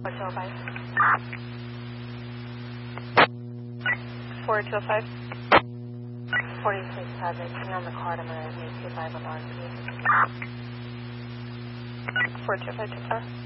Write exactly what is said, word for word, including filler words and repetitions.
four two oh five. four two oh five. forty-six Project. Give me on the card. I'm going to make two five on R P. four two five two four.